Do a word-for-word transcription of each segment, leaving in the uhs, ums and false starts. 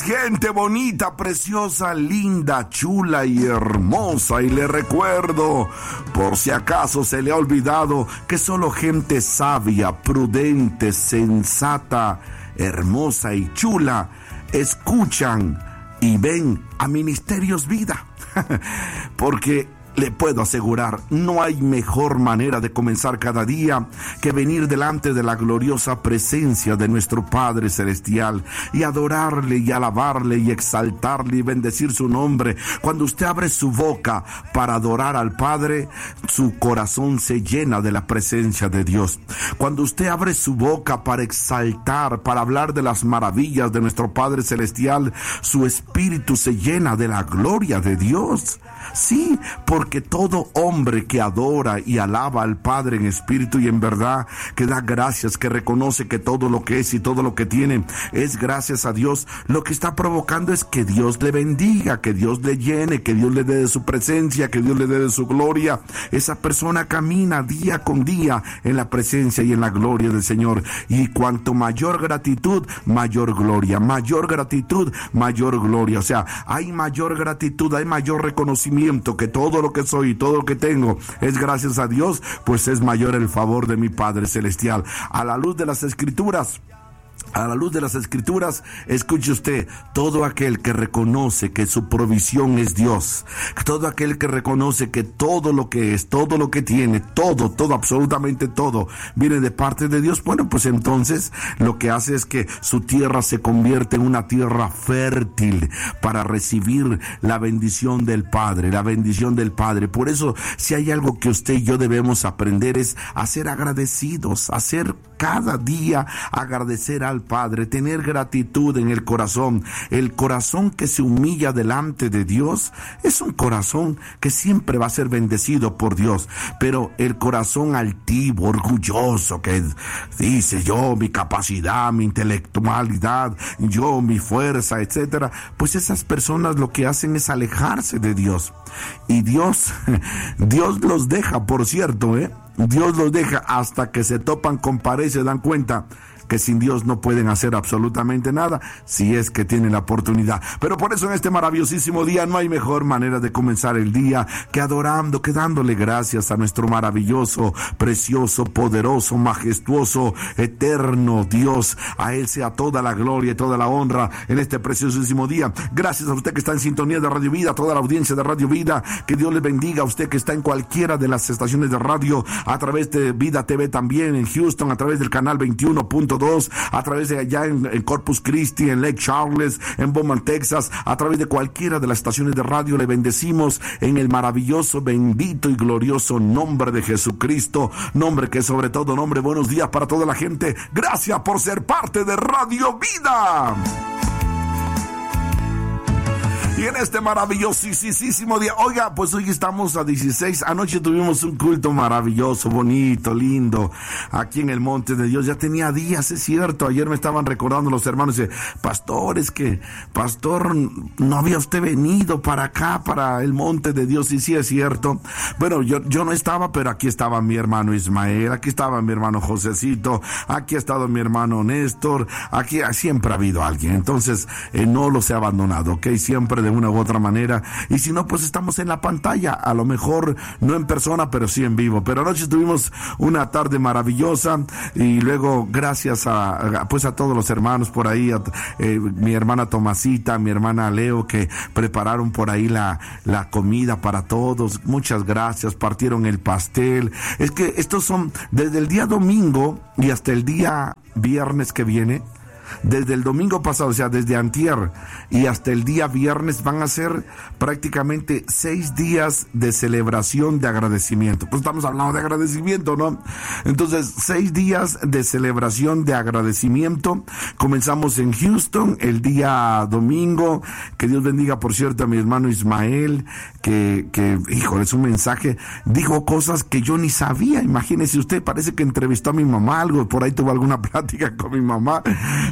Gente bonita, preciosa, linda, chula y hermosa. Y le recuerdo, por si acaso se le ha olvidado, que solo gente sabia, prudente, sensata, hermosa y chula escuchan y ven a Ministerios Vida. Porque le puedo asegurar, no hay mejor manera de comenzar cada día que venir delante de la gloriosa presencia de nuestro Padre Celestial y adorarle y alabarle y exaltarle y bendecir su nombre. Cuando usted abre su boca para adorar al Padre, su corazón se llena de la presencia de Dios. Cuando usted abre su boca para exaltar, para hablar de las maravillas de nuestro Padre Celestial, su espíritu se llena de la gloria de Dios. Sí, porque todo hombre que adora y alaba al Padre en espíritu y en verdad, que da gracias, que reconoce que todo lo que es y todo lo que tiene es gracias a Dios, lo que está provocando es que Dios le bendiga, que Dios le llene, que Dios le dé de su presencia, que Dios le dé de su gloria. Esa persona camina día con día en la presencia y en la gloria del Señor. Y cuanto mayor gratitud, mayor gloria, mayor gratitud, mayor gloria. O sea, hay mayor gratitud, hay mayor reconocimiento que todo lo que soy y todo lo que tengo es gracias a Dios, pues es mayor el favor de mi Padre Celestial. A la luz de las Escrituras, A la luz de las Escrituras, escuche usted, todo aquel que reconoce que su provisión es Dios, todo aquel que reconoce que todo lo que es, todo lo que tiene, todo, todo, absolutamente todo, viene de parte de Dios, bueno, pues entonces lo que hace es que su tierra se convierte en una tierra fértil para recibir la bendición del Padre, la bendición del Padre. Por eso, si hay algo que usted y yo debemos aprender es a ser agradecidos, a ser cada día agradecer al Padre, tener gratitud en el corazón. El corazón que se humilla delante de Dios es un corazón que siempre va a ser bendecido por Dios, pero el corazón altivo, orgulloso, que dice yo, mi capacidad, mi intelectualidad, yo, mi fuerza, etcétera, pues esas personas lo que hacen es alejarse de Dios. Y Dios, Dios los deja, por cierto, ¿eh? Dios los deja hasta que se topan con pared y se dan cuenta que sin Dios no pueden hacer absolutamente nada, si es que tienen la oportunidad. Pero por eso en este maravillosísimo día no hay mejor manera de comenzar el día que adorando, que dándole gracias a nuestro maravilloso, precioso, poderoso, majestuoso, eterno Dios. A Él sea toda la gloria y toda la honra en este preciosísimo día. Gracias a usted que está en sintonía de Radio Vida, a toda la audiencia de Radio Vida. Que Dios le bendiga a usted que está en cualquiera de las estaciones de radio, a través de Vida T V también en Houston, a través del canal veintiuno punto dos, a través de allá en, en Corpus Christi, en Lake Charles, en Beaumont, Texas, a través de cualquiera de las estaciones de radio. Le bendecimos en el maravilloso, bendito y glorioso nombre de Jesucristo, nombre que es sobre todo nombre. Buenos días para toda la gente. Gracias por ser parte de Radio Vida. Y en este maravillosísimo día, oiga, pues hoy estamos a dieciséis, anoche tuvimos un culto maravilloso, bonito, lindo, aquí en el Monte de Dios. Ya tenía días, es cierto, ayer me estaban recordando los hermanos, dice, pastor, es que, pastor, no había usted venido para acá, para el Monte de Dios, y sí es cierto. Bueno, yo, yo no estaba, pero aquí estaba mi hermano Ismael, aquí estaba mi hermano Josecito, aquí ha estado mi hermano Néstor, aquí siempre ha habido alguien, entonces eh, no los he abandonado, ¿ok? Siempre de una u otra manera, y si no, pues estamos en la pantalla, a lo mejor no en persona, pero sí en vivo. Pero anoche tuvimos una tarde maravillosa, y luego gracias a, a pues a todos los hermanos por ahí, a, eh, mi hermana Tomasita, mi hermana Leo, que prepararon por ahí la, la comida para todos. Muchas gracias, partieron el pastel. Es que estos son desde el día domingo y hasta el día viernes que viene. Desde el domingo pasado, o sea, desde antier y hasta el día viernes van a ser prácticamente seis días de celebración de agradecimiento. Pues estamos hablando de agradecimiento, ¿no? Entonces, seis días de celebración de agradecimiento. Comenzamos en Houston el día domingo. Que Dios bendiga, por cierto, a mi hermano Ismael, que, que, híjole, es un mensaje, dijo cosas que yo ni sabía. Imagínese usted, parece que entrevistó a mi mamá, algo, por ahí tuvo alguna plática con mi mamá.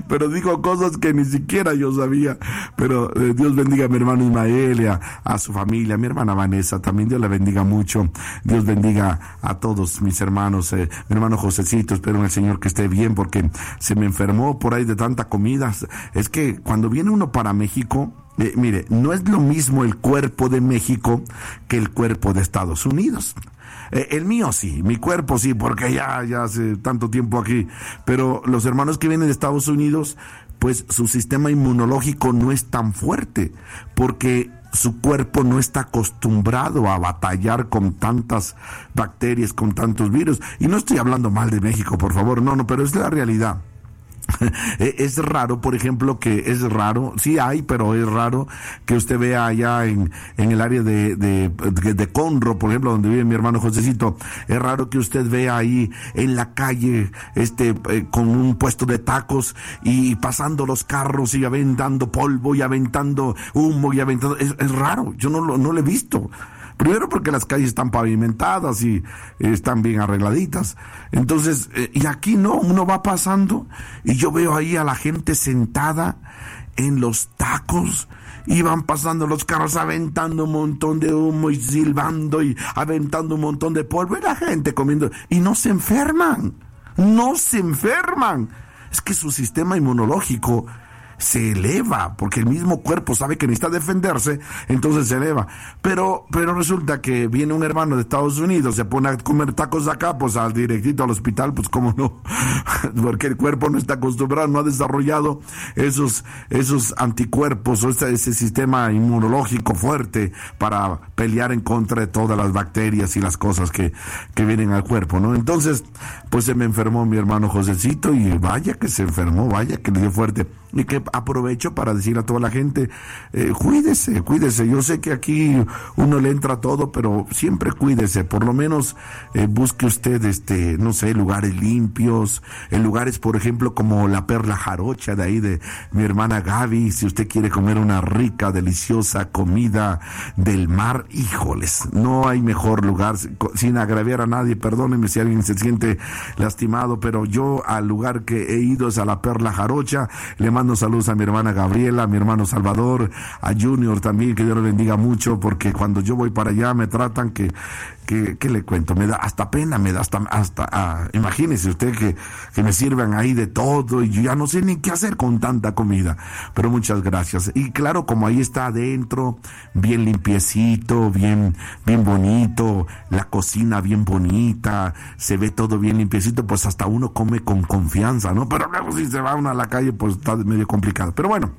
pero dijo cosas que ni siquiera yo sabía. Pero eh, Dios bendiga a mi hermano Ismael y a, a su familia, a mi hermana Vanessa, también Dios la bendiga mucho. Dios bendiga a todos mis hermanos, eh, mi hermano Josecito, espero en el Señor que esté bien porque se me enfermó por ahí de tanta comida. Es que cuando viene uno para México, Eh, mire, no es lo mismo el cuerpo de México que el cuerpo de Estados Unidos. Eh, el mío sí, mi cuerpo sí, porque ya, ya hace tanto tiempo aquí. Pero los hermanos que vienen de Estados Unidos, pues su sistema inmunológico no es tan fuerte, porque su cuerpo no está acostumbrado a batallar con tantas bacterias, con tantos virus. Y no estoy hablando mal de México, por favor, no, no, pero es la realidad. Es raro, por ejemplo, que es raro, sí hay, pero es raro que usted vea allá en, en el área de, de, de, de Conroe, por ejemplo, donde vive mi hermano Josecito, es raro que usted vea ahí en la calle, este, eh, con un puesto de tacos y pasando los carros y aventando polvo y aventando humo y aventando, es, es raro, yo no lo, no lo he visto. Primero porque las calles están pavimentadas y eh, están bien arregladitas. Entonces, eh, y aquí no, uno va pasando y yo veo ahí a la gente sentada en los tacos y van pasando los carros aventando un montón de humo y silbando y aventando un montón de polvo y la gente comiendo y no se enferman, no se enferman. Es que su sistema inmunológico se eleva, porque el mismo cuerpo sabe que necesita defenderse, entonces se eleva. Pero, pero resulta que viene un hermano de Estados Unidos, se pone a comer tacos acá, pues al directito al hospital, pues cómo no, porque el cuerpo no está acostumbrado, no ha desarrollado esos, esos anticuerpos o ese, ese sistema inmunológico fuerte para pelear en contra de todas las bacterias y las cosas que, que vienen al cuerpo, ¿no? Entonces, pues se me enfermó mi hermano Josecito y vaya que se enfermó, vaya que le dio fuerte. Y que aprovecho para decir a toda la gente, eh, cuídese, cuídese. Yo sé que aquí uno le entra todo, pero siempre cuídese. Por lo menos eh, busque usted, este, no sé, lugares limpios, en lugares, por ejemplo, como la Perla Jarocha de ahí de mi hermana Gaby. Si usted quiere comer una rica, deliciosa comida del mar, híjoles, no hay mejor lugar, sin agraviar a nadie. Perdónenme si alguien se siente lastimado, pero yo al lugar que he ido es a la Perla Jarocha. Le mando saludos a mi hermana Gabriela, a mi hermano Salvador, a Junior también, que Dios lo bendiga mucho, porque cuando yo voy para allá me tratan que, que, ¿qué le cuento? Me da hasta pena, me da hasta, hasta, ah, imagínese usted que, que me sirvan ahí de todo y yo ya no sé ni qué hacer con tanta comida, pero muchas gracias. Y claro, como ahí está adentro, bien limpiecito, bien, bien bonito, la cocina bien bonita, se ve todo bien limpiecito, pues hasta uno come con confianza, ¿no? Pero luego si se va uno a la calle, pues está medio complicado. Pero bueno,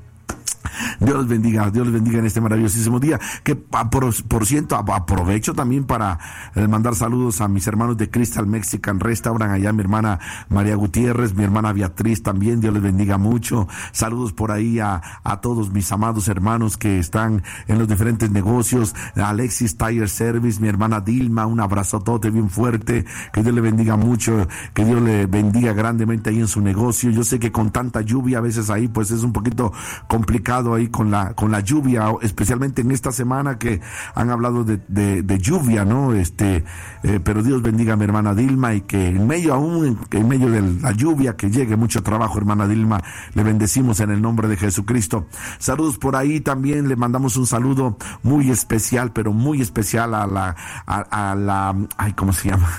Dios les bendiga, Dios les bendiga en este maravillosísimo día, que por, por ciento aprovecho también para eh, mandar saludos a mis hermanos de Crystal Mexican Restaurant, allá mi hermana María Gutiérrez, mi hermana Beatriz también, Dios les bendiga mucho. Saludos por ahí a, a todos mis amados hermanos que están en los diferentes negocios, a Alexis Tire Service, mi hermana Dilma, un abrazotote bien fuerte, que Dios le bendiga mucho, que Dios le bendiga grandemente ahí en su negocio. Yo sé que con tanta lluvia a veces ahí pues es un poquito complicado ahí con la con la lluvia, especialmente en esta semana que han hablado de, de, de lluvia, ¿no? Este, eh, pero Dios bendiga a mi hermana Dilma y que en medio aún, en, en medio de la lluvia, que llegue mucho trabajo, hermana Dilma, le bendecimos en el nombre de Jesucristo. Saludos por ahí también, le mandamos un saludo muy especial, pero muy especial a la, a, a la, ay, ¿cómo se llama?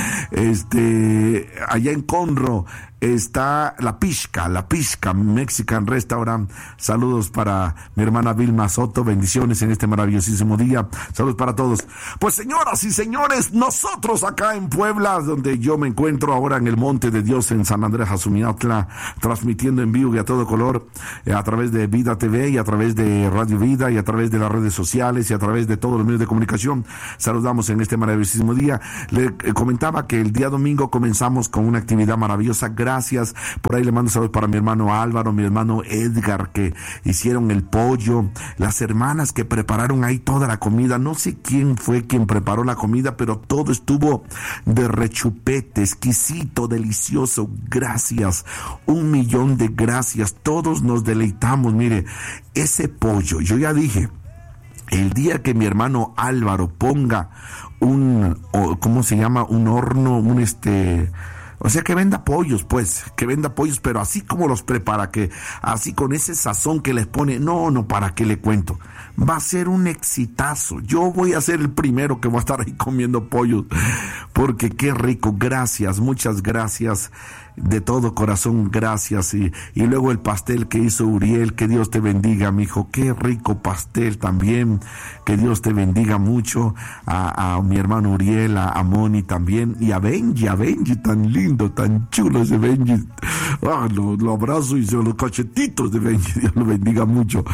Este, allá en Conroe está la Pizca, la Pizca Mexican Restaurant. Saludos para mi hermana Vilma Soto, bendiciones en este maravillosísimo día. Saludos para todos. Pues señoras y señores, nosotros acá en Puebla, donde yo me encuentro ahora en el Monte de Dios en San Andrés Azumiautla, transmitiendo en vivo y a todo color, eh, a través de Vida T V y a través de Radio Vida y a través de las redes sociales y a través de todos los medios de comunicación. Saludamos en este maravillosísimo día. Le eh, comentaba que el día domingo comenzamos con una actividad maravillosa. Gracias. Por ahí le mando saludos para mi hermano Álvaro, mi hermano Edgar, que hicieron el pollo, las hermanas que prepararon ahí toda la comida. No sé quién fue quien preparó la comida, pero todo estuvo de rechupete, exquisito, delicioso. Gracias, un millón de gracias. Todos nos deleitamos. Mire, ese pollo, yo ya dije, el día que mi hermano Álvaro ponga un, ¿cómo se llama? Un horno, un este... O sea, que venda pollos, pues, que venda pollos, pero así como los prepara, que así con ese sazón que les pone, no, no, ¿para qué le cuento? Va a ser un exitazo. Yo voy a ser el primero que va a estar ahí comiendo pollos, porque qué rico. Gracias, muchas gracias. De todo corazón, gracias. Y, y luego el pastel que hizo Uriel, que Dios te bendiga, mijo. Qué rico pastel también. Que Dios te bendiga mucho. A, a mi hermano Uriel, a, a Moni también. Y a Benji, a Benji, tan lindo, tan chulo ese Benji. Ah, lo, lo abrazo y se los cachetitos de Benji. Dios lo bendiga mucho.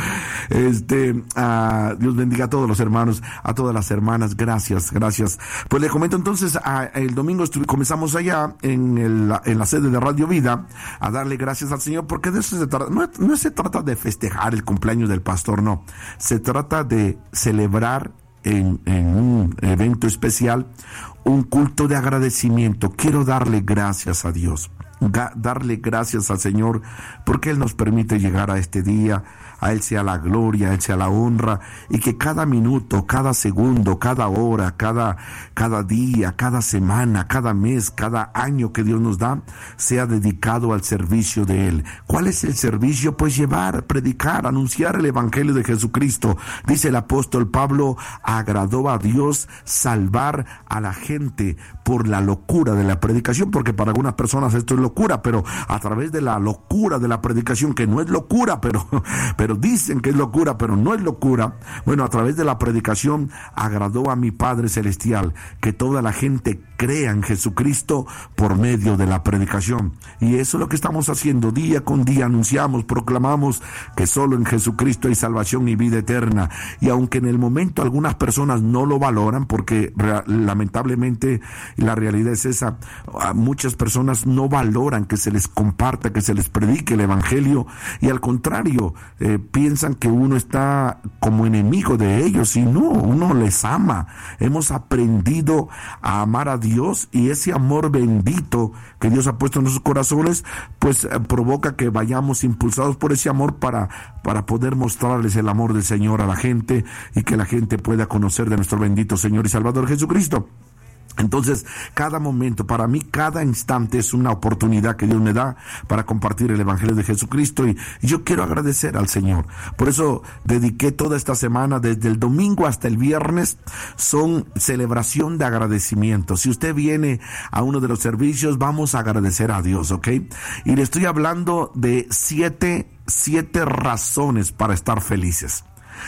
Este, a, Dios bendiga a todos los hermanos, a todas las hermanas. Gracias, gracias. Pues le comento entonces, a, el domingo estuve, comenzamos allá en, el, en la sede de Radio Vida a darle gracias al Señor, porque de eso se trata. No, no se trata de festejar el cumpleaños del pastor, no. Se trata de celebrar en, en un evento especial un culto de agradecimiento. Quiero darle gracias a Dios, ga, darle gracias al Señor, porque Él nos permite llegar a este día. A Él sea la gloria, a Él sea la honra, y que cada minuto, cada segundo, cada hora, cada, cada día, cada semana, cada mes, cada año que Dios nos da, sea dedicado al servicio de Él. ¿Cuál es el servicio? Pues llevar, predicar, anunciar el Evangelio de Jesucristo. Dice el apóstol Pablo, agradó a Dios salvar a la gente por la locura de la predicación, porque para algunas personas esto es locura, pero a través de la locura de la predicación, que no es locura, pero, pero pero dicen que es locura, pero no es locura. Bueno, a través de la predicación agradó a mi Padre Celestial que toda la gente crea en Jesucristo por medio de la predicación. Y eso es lo que estamos haciendo día con día. Anunciamos, proclamamos que solo en Jesucristo hay salvación y vida eterna. Y aunque en el momento algunas personas no lo valoran, porque re- lamentablemente la realidad es esa, muchas personas no valoran que se les comparta, que se les predique el Evangelio, y al contrario, eh, piensan que uno está como enemigo de ellos, y no, uno les ama. Hemos aprendido a amar a Dios, y ese amor bendito que Dios ha puesto en nuestros corazones, pues eh, provoca que vayamos impulsados por ese amor para, para poder mostrarles el amor del Señor a la gente, y que la gente pueda conocer de nuestro bendito Señor y Salvador Jesucristo. Entonces, cada momento, para mí, cada instante es una oportunidad que Dios me da para compartir el Evangelio de Jesucristo, y yo quiero agradecer al Señor. Por eso dediqué toda esta semana, desde el domingo hasta el viernes, son celebración de agradecimiento. Si usted viene a uno de los servicios, vamos a agradecer a Dios, ¿ok? Y le estoy hablando de siete, siete razones para estar felices.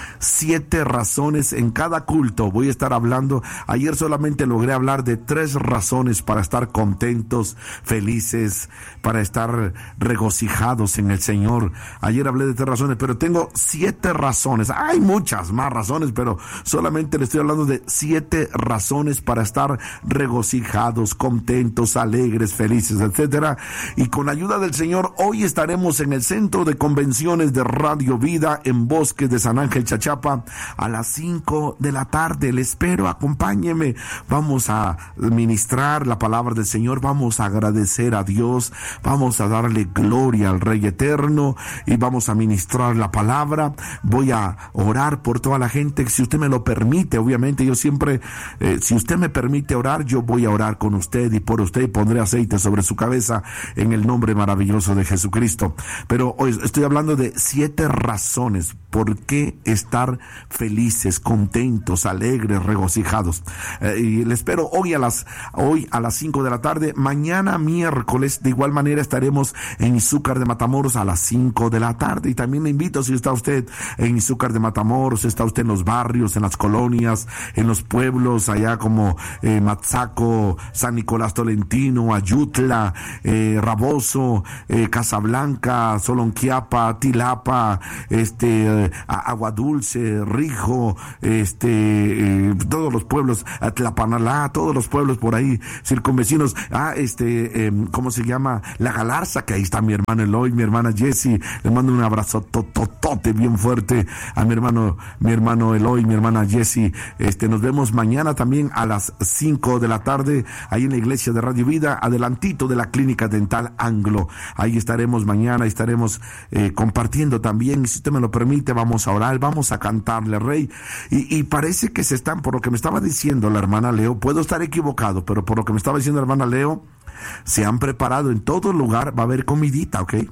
Siete razones en cada culto. Voy a estar hablando. Ayer solamente logré hablar de tres razones para estar contentos, felices, para estar regocijados en el Señor. Ayer hablé de tres razones, pero tengo siete razones. Hay muchas más razones, pero solamente le estoy hablando de siete razones para estar regocijados, contentos, alegres, felices, etcétera. Y con la ayuda del Señor, hoy estaremos en el Centro de Convenciones de Radio Vida en Bosques de San Ángel, Chachapa, a las cinco de la tarde. Le espero, acompáñeme. Vamos a ministrar la palabra del Señor, vamos a agradecer a Dios, vamos a darle gloria al Rey Eterno, y vamos a ministrar la palabra. Voy a orar por toda la gente, si usted me lo permite. Obviamente yo siempre, eh, si usted me permite orar, yo voy a orar con usted y por usted, y pondré aceite sobre su cabeza en el nombre maravilloso de Jesucristo. Pero hoy estoy hablando de siete razones por qué estar felices, contentos, alegres, regocijados. Eh, y le espero hoy a las hoy a las cinco de la tarde. Mañana miércoles de igual manera estaremos en Izúcar de Matamoros a las cinco de la tarde. Y también le invito, si está usted en Izúcar de Matamoros, está usted en los barrios, en las colonias, en los pueblos allá como eh, Matzaco, San Nicolás Tolentino, Ayutla, eh, Raboso, eh, Casablanca, Solonquiapa, Tilapa, este eh, Aguadulce, Rijo, este, eh, todos los pueblos, Tlapanalá, todos los pueblos por ahí, circunvecinos, ah, este, eh, ¿cómo se llama? La Galarza, que ahí está mi hermano Eloy, mi hermana Jessie, le mando un abrazo tototote bien fuerte a mi hermano, mi hermano Eloy, mi hermana Jessie. Este, nos vemos mañana también a las cinco de la tarde, ahí en la iglesia de Radio Vida, adelantito de la Clínica Dental Anglo. Ahí estaremos mañana, estaremos eh, compartiendo también, si usted me lo permite, vamos a orar, vamos a cantarle, Rey. Y, y parece que se están, por lo que me estaba diciendo la hermana Leo, puedo estar equivocado, pero por lo que me estaba diciendo la hermana Leo, se han preparado, en todo lugar va a haber comidita, ¿ok?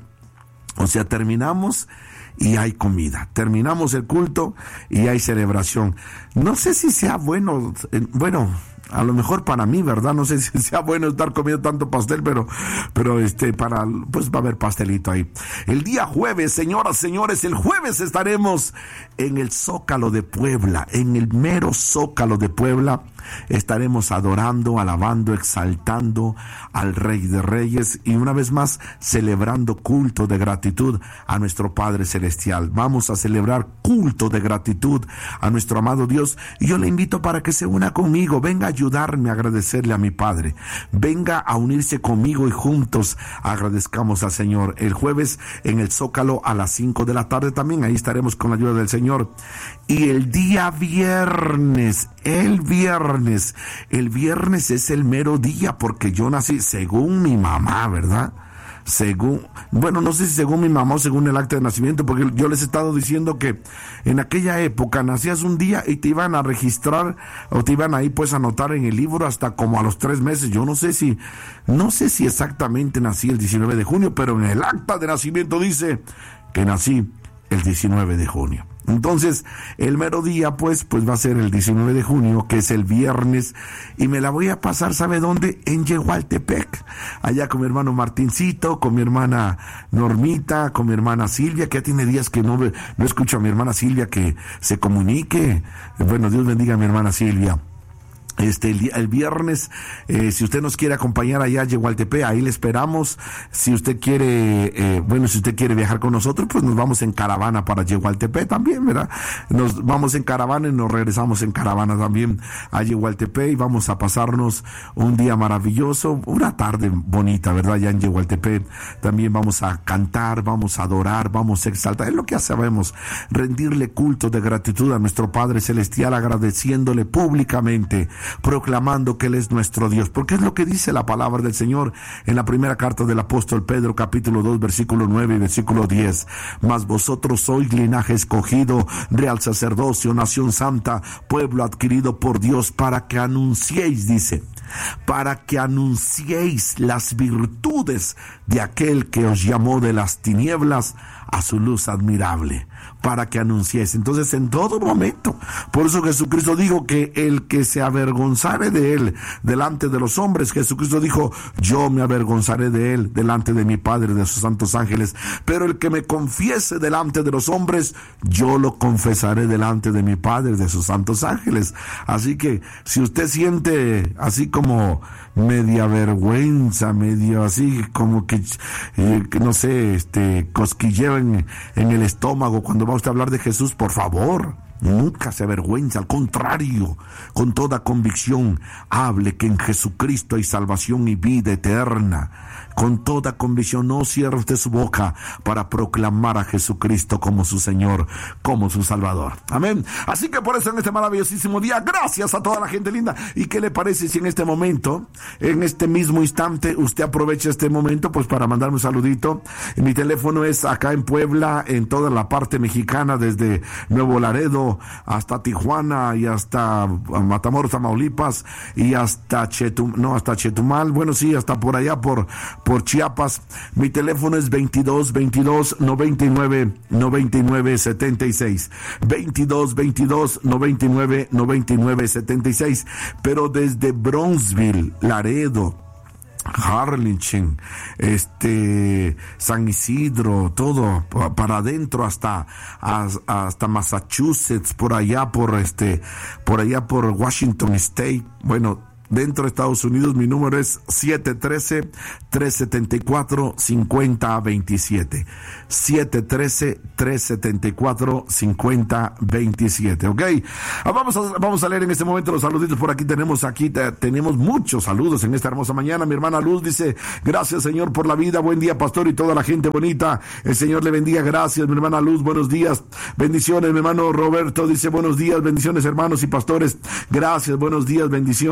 O sea, terminamos y hay comida. Terminamos el culto y hay celebración. No sé si sea bueno, eh, bueno, a lo mejor para mí, ¿verdad? No sé si sea bueno estar comiendo tanto pastel, pero, pero este, para, pues va a haber pastelito ahí. El día jueves, señoras, señores, el jueves estaremos en el Zócalo de Puebla, en el mero Zócalo de Puebla. Estaremos adorando, alabando, exaltando al Rey de Reyes y una vez más celebrando culto de gratitud a nuestro Padre Celestial. Vamos a celebrar culto de gratitud a nuestro amado Dios y yo le invito para que se una conmigo, venga a ayudarme a agradecerle a mi Padre, venga a unirse conmigo y juntos agradezcamos al Señor. El jueves en el Zócalo a las cinco de la tarde también, ahí estaremos con la ayuda del Señor. Y el día viernes, el viernes, el viernes es el mero día porque yo nací según mi mamá, ¿verdad? Según, bueno, no sé si según mi mamá o según el acta de nacimiento, porque yo les he estado diciendo que en aquella época nacías un día y te iban a registrar o te iban ahí pues a anotar en el libro hasta como a los tres meses. Yo no sé si, no sé si exactamente nací el diecinueve de junio, pero en el acta de nacimiento dice que nací el diecinueve de junio. Entonces, el mero día, pues, pues va a ser el diecinueve de junio, que es el viernes, y me la voy a pasar, ¿sabe dónde? En Yehualtepec, allá con mi hermano Martincito, con mi hermana Normita, con mi hermana Silvia, que ya tiene días que no, no escucho a mi hermana Silvia que se comunique. Bueno, Dios bendiga a mi hermana Silvia. Este, el, el viernes, eh, si usted nos quiere acompañar allá a Yehualtepec, ahí le esperamos. Si usted quiere, eh, bueno, si usted quiere viajar con nosotros, pues nos vamos en caravana para Yehualtepec también, ¿verdad? Nos vamos en caravana y nos regresamos en caravana también a Yehualtepec y vamos a pasarnos un día maravilloso, una tarde bonita, ¿verdad? Allá en Yehualtepec también vamos a cantar, vamos a adorar, vamos a exaltar. Es lo que sabemos, rendirle culto de gratitud a nuestro Padre Celestial, agradeciéndole públicamente, proclamando que Él es nuestro Dios, porque es lo que dice la palabra del Señor en la primera carta del apóstol Pedro, capítulo dos, versículo nueve y versículo diez. Mas vosotros sois linaje escogido, real sacerdocio, nación santa, pueblo adquirido por Dios, para que anunciéis, dice, para que anunciéis las virtudes de aquel que os llamó de las tinieblas a su luz admirable, para que anunciéis. Entonces, en todo momento, por eso Jesucristo dijo que el que se avergonzare de él delante de los hombres, Jesucristo dijo, yo me avergonzaré de él delante de mi Padre y de sus santos ángeles, pero el que me confiese delante de los hombres, yo lo confesaré delante de mi Padre y de sus santos ángeles. Así que, si usted siente así como media vergüenza, medio así como que, eh, que no sé, este, cosquilleo en, en el estómago cuando va usted a hablar de Jesús, por favor, nunca se avergüenza, al contrario, con toda convicción, hable que en Jesucristo hay salvación y vida eterna. Con toda convicción, no cierre usted su boca para proclamar a Jesucristo como su Señor, como su Salvador. Amén. Así que por eso en este maravillosísimo día, gracias a toda la gente linda. ¿Y qué le parece si en este momento, en este mismo instante, usted aprovecha este momento pues para mandarme un saludito? Mi teléfono es acá en Puebla, en toda la parte mexicana, desde Nuevo Laredo hasta Tijuana y hasta Matamoros, Tamaulipas y hasta Chetum, no, hasta Chetumal, bueno sí, hasta por allá por por Chiapas. Mi teléfono es veintidós veintidós noventa y nueve noventa y nueve setenta y seis, veintidós veintidós noventa y nueve noventa y nueve setenta y seis, pero desde Bronzeville, Laredo, Harlingen, este, San Isidro, todo para adentro hasta hasta Massachusetts, por allá por este, por allá por Washington State, bueno, dentro de Estados Unidos, mi número es siete uno tres, tres siete cuatro, cinco cero dos siete. siete uno tres, tres siete cuatro, cinco cero dos siete, ¿ok? Ah, vamos, a, vamos a leer en este momento los saluditos. Por aquí tenemos, aquí te, tenemos muchos saludos en esta hermosa mañana. Mi hermana Luz dice, gracias Señor por la vida, buen día pastor y toda la gente bonita. El Señor le bendiga, gracias mi hermana Luz, buenos días, bendiciones. Mi hermano Roberto dice, buenos días, bendiciones hermanos y pastores, gracias, buenos días, bendiciones en este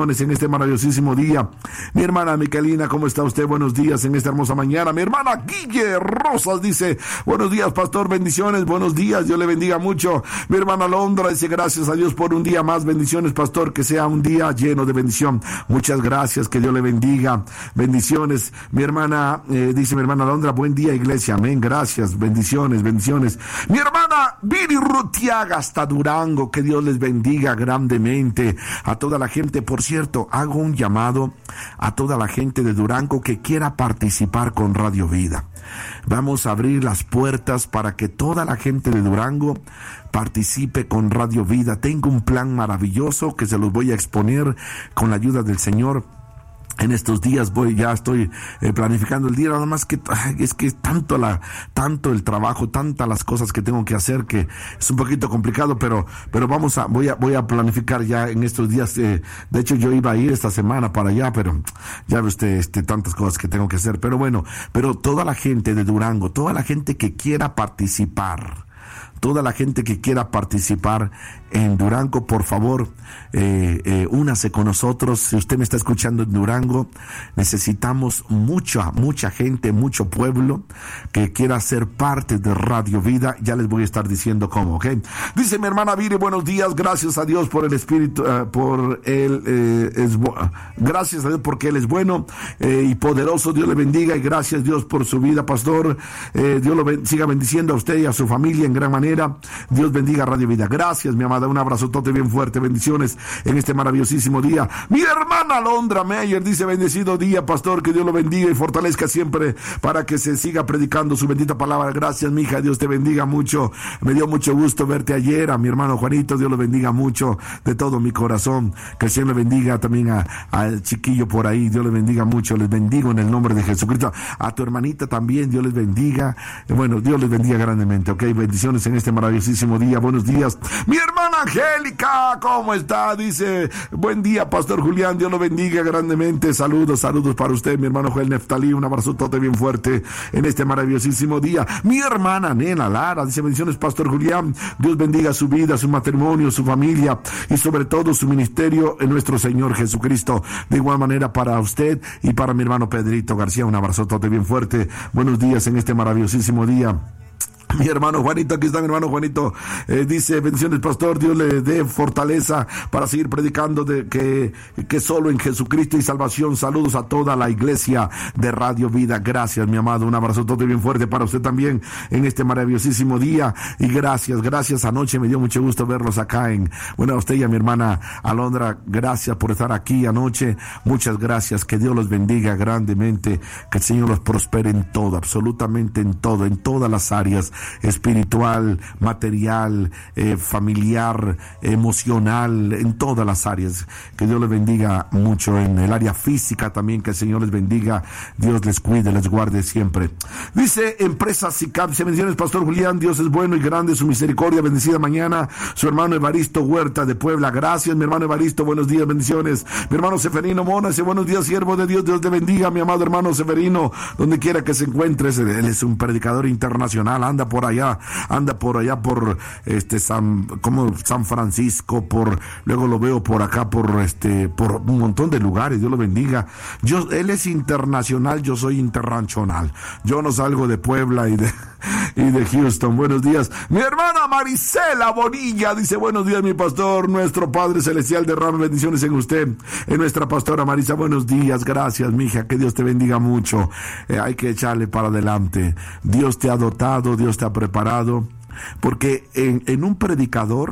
este maravillosísimo día. Mi hermana Micaelina, ¿cómo está usted? Buenos días en esta hermosa mañana. Mi hermana Guille Rosas dice, buenos días, pastor, bendiciones, buenos días, Dios le bendiga mucho. Mi hermana Londra dice, gracias a Dios por un día más, bendiciones, pastor, que sea un día lleno de bendición. Muchas gracias, que Dios le bendiga, bendiciones. Mi hermana, eh, dice mi hermana Londra, buen día, iglesia, amén, gracias, bendiciones, bendiciones. Mi hermana Viri Rutiaga hasta Durango, que Dios les bendiga grandemente a toda la gente. Por cierto, hago un llamado a toda la gente de Durango que quiera participar con Radio Vida. Vamos a abrir las puertas para que toda la gente de Durango participe con Radio Vida. Tengo un plan maravilloso que se los voy a exponer con la ayuda del Señor. En estos días voy, ya estoy eh, planificando el día, nada más que ay, es que tanto la, tanto el trabajo, tantas las cosas que tengo que hacer que es un poquito complicado, pero, pero vamos a, voy a, voy a planificar ya en estos días. Eh, de hecho, yo iba a ir esta semana para allá, pero ya ve usted, este, tantas cosas que tengo que hacer. Pero bueno, pero toda la gente de Durango, toda la gente que quiera participar, toda la gente que quiera participar en Durango, por favor, eh, eh, únase con nosotros. Si usted me está escuchando en Durango, necesitamos mucha, mucha gente, mucho pueblo que quiera ser parte de Radio Vida. Ya les voy a estar diciendo cómo, ¿ok? Dice mi hermana Viri, buenos días, gracias a Dios por el Espíritu, uh, por él, eh, es bu- gracias a Dios porque Él es bueno eh, y poderoso. Dios le bendiga y gracias Dios por su vida, pastor. Eh, Dios lo ben- siga bendiciendo a usted y a su familia en gran manera. Dios bendiga Radio Vida. Gracias, mi amada. Un abrazotote bien fuerte. Bendiciones en este maravillosísimo día. Mi hermana Londra Meyer dice, bendecido día, pastor, que Dios lo bendiga y fortalezca siempre para que se siga predicando su bendita palabra. Gracias, mi hija. Dios te bendiga mucho. Me dio mucho gusto verte ayer. A mi hermano Juanito, Dios lo bendiga mucho de todo mi corazón. Que el Señor le bendiga también a, al chiquillo por ahí. Dios le bendiga mucho. Les bendigo en el nombre de Jesucristo. A tu hermanita también, Dios les bendiga. Bueno, Dios les bendiga grandemente, ok. Bendiciones en este maravillosísimo día. Buenos días. Mi hermana Angélica, ¿cómo está? Dice, buen día, pastor Julián, Dios lo bendiga grandemente. Saludos, saludos para usted, mi hermano Joel Neftalí. Un abrazotote bien fuerte en este maravillosísimo día. Mi hermana Nena Lara dice, bendiciones, pastor Julián. Dios bendiga su vida, su matrimonio, su familia y sobre todo su ministerio en nuestro Señor Jesucristo. De igual manera para usted y para mi hermano Pedrito García. Un abrazotote bien fuerte. Buenos días en este maravillosísimo día. Mi hermano Juanito, aquí está mi hermano Juanito, eh, dice, bendiciones, pastor, Dios le dé fortaleza para seguir predicando de que, que solo en Jesucristo y salvación. Saludos a toda la iglesia de Radio Vida. Gracias, mi amado, un abrazo todo bien fuerte para usted también en este maravillosísimo día. Y gracias, gracias, anoche me dio mucho gusto verlos acá en, bueno, a usted y a mi hermana Alondra, gracias por estar aquí anoche. Muchas gracias, que Dios los bendiga grandemente, que el Señor los prospere en todo, absolutamente en todo, en todas las áreas, espiritual, material, eh, familiar, emocional, en todas las áreas. Que Dios les bendiga mucho en el área física también, que el Señor les bendiga, Dios les cuide, les guarde siempre. Dice Empresa SICAP, dice, bendiciones, pastor Julián, Dios es bueno y grande, su misericordia, bendecida mañana, su hermano Evaristo Huerta de Puebla. Gracias, mi hermano Evaristo, buenos días, bendiciones. Mi hermano Seferino Mona dice, buenos días, siervo de Dios, Dios te bendiga, mi amado hermano Seferino, donde quiera que se encuentre. Él es un predicador internacional, anda por allá, anda por allá por este San, como San Francisco, por, luego lo veo por acá, por este, por un montón de lugares. Dios lo bendiga. Yo, él es internacional, yo soy internacional. Yo no salgo de Puebla y de, y de Houston. Buenos días. Mi hermana Marisela Bonilla dice, buenos días, mi pastor, nuestro Padre Celestial derrama bendiciones en usted, en nuestra pastora Marisa. Buenos días, gracias, mija, que Dios te bendiga mucho. Eh, hay que echarle para adelante. Dios te ha dotado, Dios te ha preparado, porque en, en un predicador,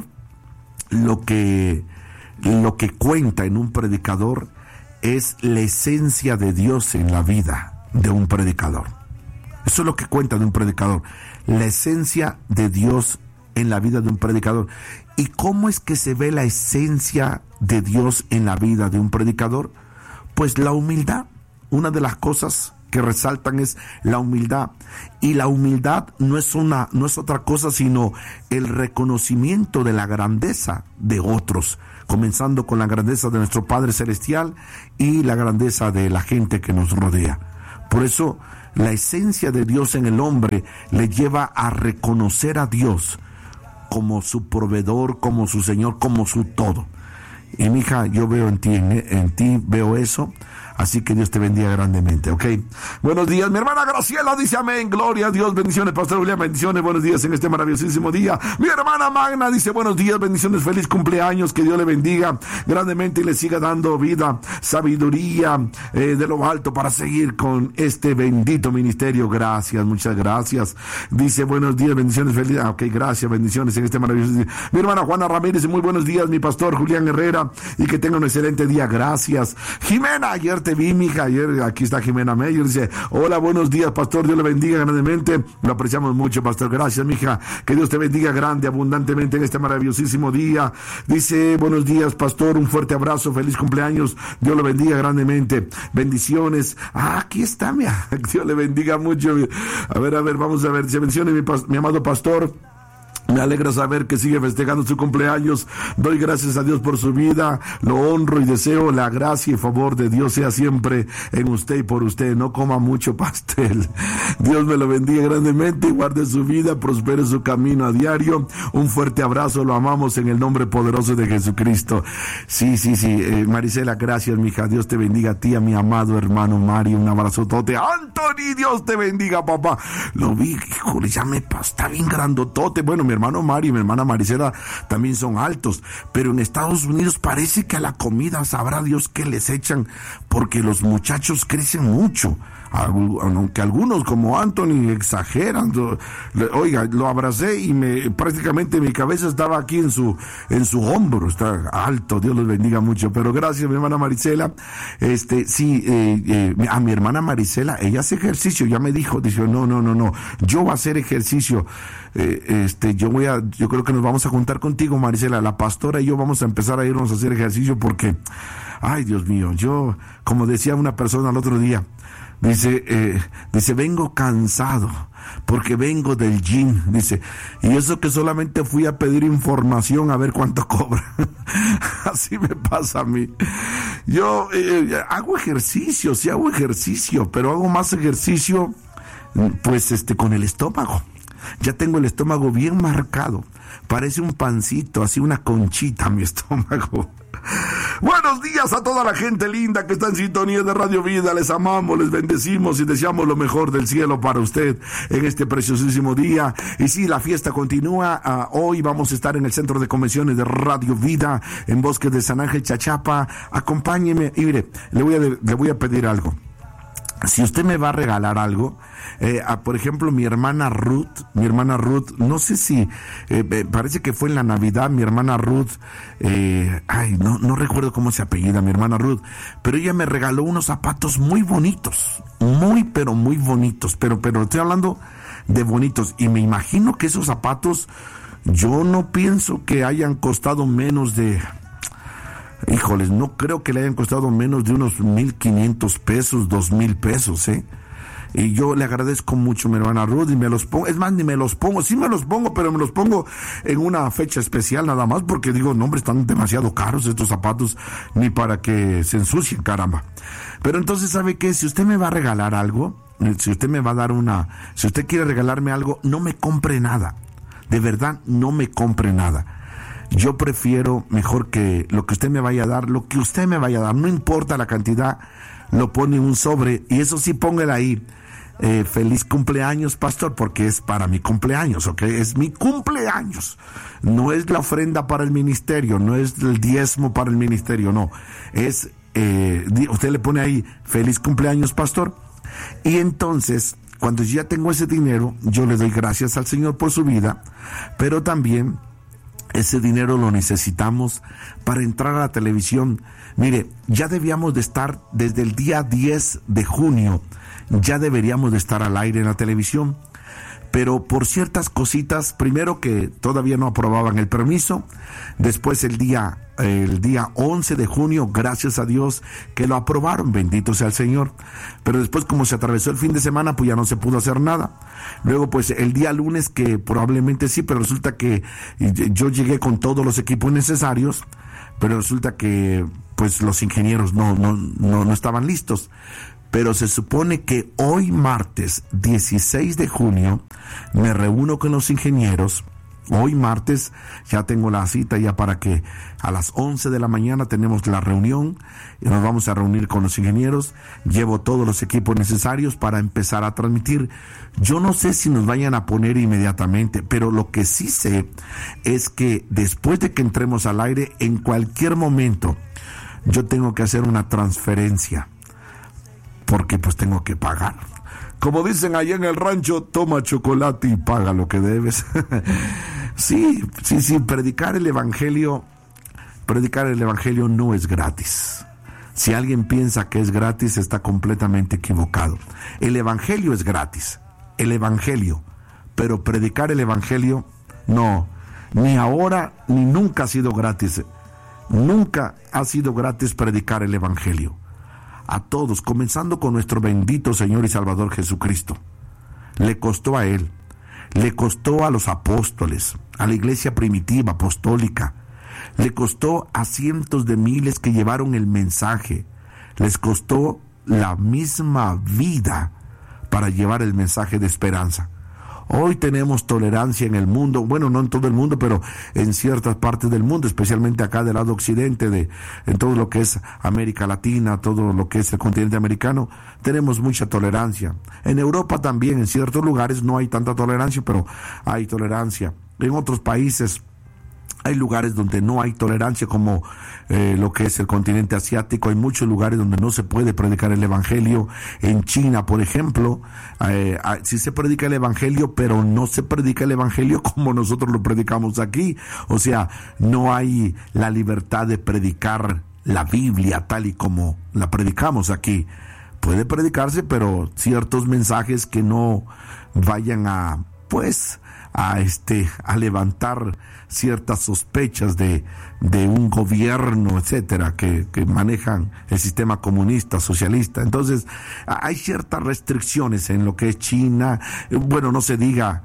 lo que, lo que cuenta en un predicador es la esencia de Dios en la vida de un predicador. Eso es lo que cuenta de un predicador, la esencia de Dios en la vida de un predicador. ¿Y cómo es que se ve la esencia de Dios en la vida de un predicador? Pues la humildad. Una de las cosas que resaltan es la humildad, y la humildad no es una, no es otra cosa sino el reconocimiento de la grandeza de otros, comenzando con la grandeza de nuestro Padre Celestial y la grandeza de la gente que nos rodea. Por eso la esencia de Dios en el hombre le lleva a reconocer a Dios como su proveedor, como su Señor, como su todo. Y mija, yo veo en ti, en, en ti veo eso. Así que Dios te bendiga grandemente, ¿ok? Buenos días, mi hermana Graciela dice amén, gloria a Dios, bendiciones, Pastor Julián, bendiciones, buenos días en este maravillosísimo día. Mi hermana Magna dice buenos días, bendiciones, feliz cumpleaños, que Dios le bendiga grandemente y le siga dando vida, sabiduría eh, de lo alto para seguir con este bendito ministerio. Gracias, muchas gracias. Dice buenos días, bendiciones, feliz, ah, ok, gracias, bendiciones en este maravilloso día. Mi hermana Juana Ramírez, muy buenos días, mi pastor Julián Herrera, y que tenga un excelente día, gracias. Jimena, ayer te vi, mija, ayer, aquí está Jimena Meyer, dice, hola, buenos días, pastor, Dios le bendiga grandemente, lo apreciamos mucho, pastor, gracias, mija, que Dios te bendiga grande, abundantemente en este maravillosísimo día. Dice, buenos días, pastor, un fuerte abrazo, feliz cumpleaños, Dios lo bendiga grandemente, bendiciones. Ah, aquí está, mija, Dios le bendiga mucho. A ver, a ver, vamos a ver, se menciona mi, mi amado pastor. Me alegra saber que sigue festejando su cumpleaños. Doy gracias a Dios por su vida. Lo honro y deseo la gracia y favor de Dios sea siempre en usted y por usted. No coma mucho pastel. Dios me lo bendiga grandemente y guarde su vida, prospere su camino a diario. Un fuerte abrazo, lo amamos en el nombre poderoso de Jesucristo. Sí, sí, sí. Eh, Marisela, gracias, mija. Dios te bendiga a ti, a mi amado hermano Mario. Un abrazo tote. Anthony, Dios te bendiga, papá. Lo vi, híjole, ya me está bien grandotote. Bueno, mi hermano Mario y mi hermana Marisela también son altos, pero en Estados Unidos parece que a la comida sabrá Dios que les echan, porque los muchachos crecen mucho, aunque algunos como Anthony exageran. Oiga, lo abracé y me prácticamente mi cabeza estaba aquí en su en su hombro, está alto, Dios los bendiga mucho. Pero gracias, mi hermana Marisela. Este, sí, eh, eh, a mi hermana Marisela, ella hace ejercicio, ya me dijo, dice, no, no, no, no, yo voy a hacer ejercicio. Eh, este, yo voy a, yo creo que nos vamos a juntar contigo, Marisela, la pastora y yo vamos a empezar a irnos a hacer ejercicio porque, ay, Dios mío, yo, como decía una persona el otro día, dice, eh, dice, vengo cansado porque vengo del gym, dice, y eso que solamente fui a pedir información a ver cuánto cobra. Así me pasa a mí. Yo eh, hago ejercicio, sí hago ejercicio, pero hago más ejercicio, pues, este, con el estómago. Ya tengo el estómago bien marcado. Parece un pancito, así una conchita mi estómago. Buenos días a toda la gente linda que está en sintonía de Radio Vida. Les amamos, les bendecimos y deseamos lo mejor del cielo para usted en este preciosísimo día. Y sí, la fiesta continúa. Uh, hoy vamos a estar en el Centro de Convenciones de Radio Vida, en Bosques de San Ángel, Chachapa. Acompáñeme y mire, le voy a, le voy a pedir algo. Si usted me va a regalar algo, eh, a, por ejemplo, mi hermana Ruth, mi hermana Ruth, no sé si, eh, parece que fue en la Navidad, mi hermana Ruth, eh, ay, no, no recuerdo cómo se apellida, mi hermana Ruth, pero ella me regaló unos zapatos muy bonitos, muy, pero muy bonitos, pero, pero estoy hablando de bonitos, y me imagino que esos zapatos, yo no pienso que hayan costado menos de... Híjoles, no creo que le hayan costado menos de unos mil quinientos pesos, dos mil pesos, ¿eh? Y yo le agradezco mucho a mi hermana Ruth y me los pongo, es más, ni me los pongo, sí me los pongo, pero me los pongo en una fecha especial nada más, porque digo, no, hombre, están demasiado caros estos zapatos, ni para que se ensucien, caramba. Pero entonces, ¿sabe qué? Si usted me va a regalar algo, si usted me va a dar una, si usted quiere regalarme algo, no me compre nada, de verdad, no me compre nada. Yo prefiero mejor que lo que usted me vaya a dar, lo que usted me vaya a dar, no importa la cantidad, lo pone en un sobre, y eso sí, póngale ahí, eh, feliz cumpleaños, pastor, porque es para mi cumpleaños, ¿ok? Es mi cumpleaños, no es la ofrenda para el ministerio, no es el diezmo para el ministerio, no, es, eh, usted le pone ahí, feliz cumpleaños, pastor, y entonces, cuando yo ya tengo ese dinero, yo le doy gracias al Señor por su vida, pero también ese dinero lo necesitamos para entrar a la televisión. Mire, ya debíamos de estar desde el día diez de junio, ya deberíamos de estar al aire en la televisión, pero por ciertas cositas, primero que todavía no aprobaban el permiso, después el día, el día once de junio, gracias a Dios que lo aprobaron, bendito sea el Señor, pero después como se atravesó el fin de semana, pues ya no se pudo hacer nada. Luego pues el día lunes, que probablemente sí, pero resulta que yo llegué con todos los equipos necesarios, pero resulta que pues los ingenieros no, no, no, no estaban listos. Pero se supone que hoy martes dieciséis de junio me reúno con los ingenieros Hoy martes ya tengo la cita ya para que a las once de la mañana tenemos la reunión y nos vamos a reunir con los ingenieros. Llevo todos los equipos necesarios para empezar a transmitir. Yo no sé si nos vayan a poner inmediatamente, pero lo que sí sé es que después de que entremos al aire, en cualquier momento yo tengo que hacer una transferencia porque pues tengo que pagar. Como dicen allá en el rancho, toma chocolate y paga lo que debes. Sí, sí, sí, predicar el evangelio, predicar el evangelio no es gratis. Si alguien piensa que es gratis, está completamente equivocado. El evangelio es gratis, el evangelio, pero predicar el evangelio, no, ni ahora ni nunca ha sido gratis. Nunca ha sido gratis predicar el evangelio. A todos, comenzando con nuestro bendito Señor y Salvador Jesucristo. Le costó a Él, le costó a los apóstoles, a la iglesia primitiva, apostólica, le costó a cientos de miles que llevaron el mensaje, les costó la misma vida para llevar el mensaje de esperanza. Hoy tenemos tolerancia en el mundo, bueno, no en todo el mundo, pero en ciertas partes del mundo, especialmente acá del lado occidente, de en todo lo que es América Latina, todo lo que es el continente americano, tenemos mucha tolerancia. En Europa también, en ciertos lugares no hay tanta tolerancia, pero hay tolerancia. En otros países hay lugares donde no hay tolerancia, como eh, lo que es el continente asiático. Hay muchos lugares donde no se puede predicar el evangelio. En China, por ejemplo, eh, sí se predica el evangelio, pero no se predica el evangelio como nosotros lo predicamos aquí. O sea, no hay la libertad de predicar la Biblia tal y como la predicamos aquí. Puede predicarse, pero ciertos mensajes que no vayan a, pues, a este, a levantar ciertas sospechas de, de un gobierno, etcétera, que, que manejan el sistema comunista, socialista. Entonces, hay ciertas restricciones en lo que es China. Bueno, no se diga,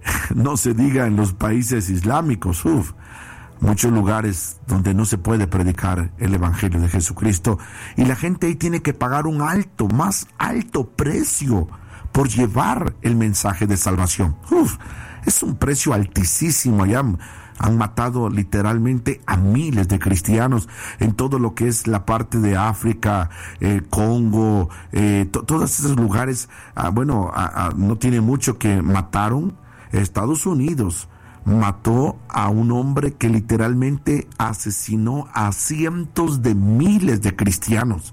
no se diga en los países islámicos, uf, muchos lugares donde no se puede predicar el evangelio de Jesucristo, y la gente ahí tiene que pagar un alto, más alto precio por llevar el mensaje de salvación. Uf, es un precio altísimo. Allá han matado literalmente a miles de cristianos en todo lo que es la parte de África, eh, Congo, eh, to- todos esos lugares. Ah, bueno, ah, ah, no tiene mucho que mataron. Estados Unidos mató a un hombre que literalmente asesinó a cientos de miles de cristianos.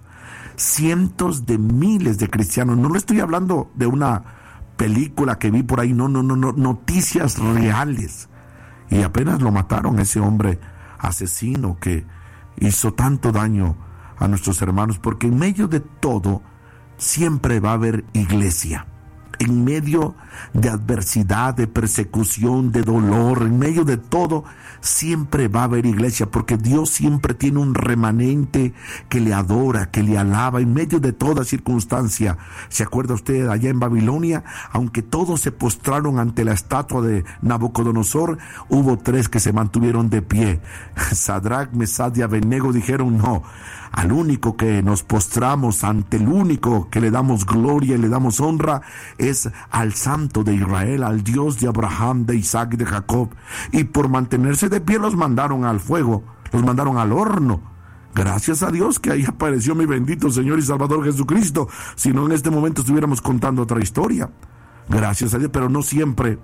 Cientos de miles de cristianos. No le estoy hablando de una película que vi por ahí, no, no, no, no, noticias reales. Y apenas lo mataron, ese hombre asesino que hizo tanto daño a nuestros hermanos, porque en medio de todo siempre va a haber iglesia. En medio de adversidad, de persecución, de dolor, en medio de todo, siempre va a haber iglesia, porque Dios siempre tiene un remanente que le adora, que le alaba en medio de toda circunstancia. ¿Se acuerda usted allá en Babilonia? Aunque todos se postraron ante la estatua de Nabucodonosor, hubo tres que se mantuvieron de pie. Sadrach, Mesach y Abednego dijeron no. Al único que nos postramos, ante el único que le damos gloria y le damos honra, es al Santo de Israel, al Dios de Abraham, de Isaac y de Jacob. Y por mantenerse de pie los mandaron al fuego, los mandaron al horno. Gracias a Dios que ahí apareció mi bendito Señor y Salvador Jesucristo. Si no, en este momento estuviéramos contando otra historia. Gracias a Dios, pero no siempre,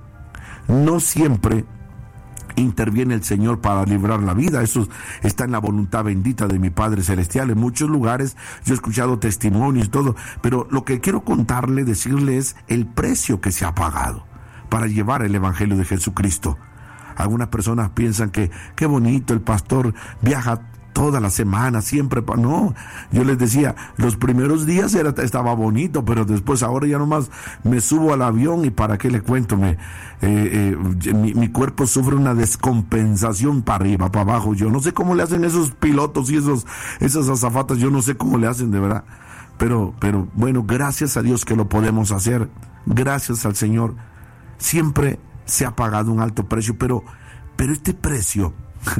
no siempre interviene el Señor para librar la vida. Eso está en la voluntad bendita de mi Padre Celestial. En muchos lugares yo he escuchado testimonios y todo, pero lo que quiero contarle, decirle, es el precio que se ha pagado para llevar el evangelio de Jesucristo. Algunas personas piensan que qué bonito, el pastor viaja toda la semana, siempre. No, yo les decía, los primeros días era, estaba bonito, pero después ahora ya nomás me subo al avión y para qué le cuento, me, eh, eh, mi, mi cuerpo sufre una descompensación para arriba, para abajo. Yo no sé cómo le hacen esos pilotos y esos, esas azafatas, yo no sé cómo le hacen de verdad, pero, pero bueno, gracias a Dios que lo podemos hacer, gracias al Señor. Siempre se ha pagado un alto precio, pero, pero este precio,